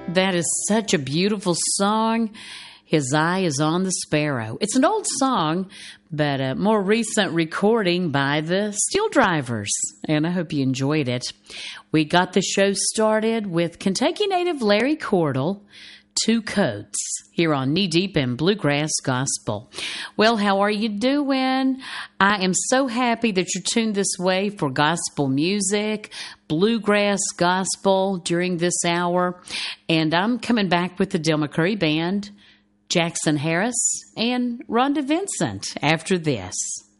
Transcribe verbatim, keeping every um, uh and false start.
That is such a beautiful song. His Eye is on the Sparrow. It's an old song, but a more recent recording by the Steel Drivers, and I hope you enjoyed it. We got the show started with Kentucky native Larry Cordle, Two Coats, here on Knee Deep in Bluegrass Gospel. Well, how are you doing? I am so happy that you're tuned this way for gospel music, bluegrass gospel during this hour. And I'm coming back with the Del McCoury Band, Jackson Harris, and Rhonda Vincent after this.